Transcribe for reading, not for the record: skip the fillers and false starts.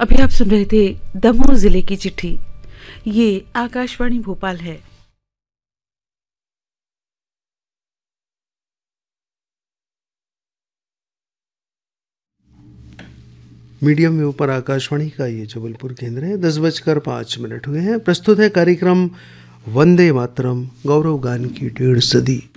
अभी आप सुन रहे थे दमोह जिले की चिट्ठी। ये आकाशवाणी भोपाल है। मीडियम वेव पर आकाशवाणी का ये जबलपुर केंद्र है। 10:05 हुए हैं। प्रस्तुत है कार्यक्रम वंदे मातरम, गौरव गान की 1.5 सदी।